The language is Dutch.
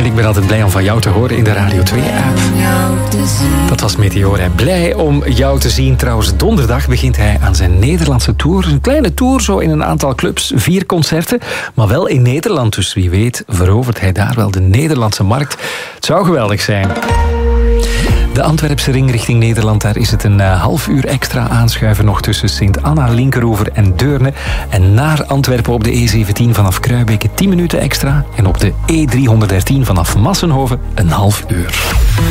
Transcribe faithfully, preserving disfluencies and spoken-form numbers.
En ik ben altijd blij om van jou te horen in de Radio twee-app. Dat was Meteor. Hè. Blij om jou te zien. Trouwens, donderdag begint hij aan zijn Nederlandse tour. Een kleine tour, zo in een aantal clubs. Vier concerten, maar wel in Nederland. Dus wie weet verovert hij daar wel de Nederlandse markt. Het zou geweldig zijn. De Antwerpse ring richting Nederland, daar is het een uh, half uur extra aanschuiven nog tussen Sint-Anna, Linkeroever en Deurne. En naar Antwerpen op de E zeventien vanaf Kruibeke tien minuten extra. En op de E driehonderddertien vanaf Massenhoven een half uur.